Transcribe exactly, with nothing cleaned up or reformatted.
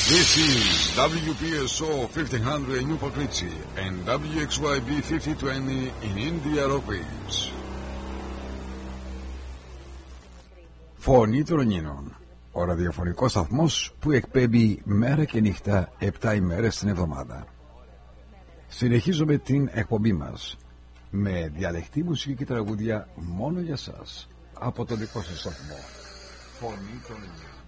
This is W P S O fifteen hundred in Newport Richie and W X Y B fifty twenty in India Rovers. Φωνή των Ελλήνων. Ο ραδιοφωνικός σταθμός που εκπέμπει μέρα και νύχτα επτά ημέρες την εβδομάδα. Συνεχίζουμε την εκπομπή μας με διαλεκτή μουσική και τραγούδια μόνο για σας από τον δικό σας σταθμό. Φωνή των Ελλήνων.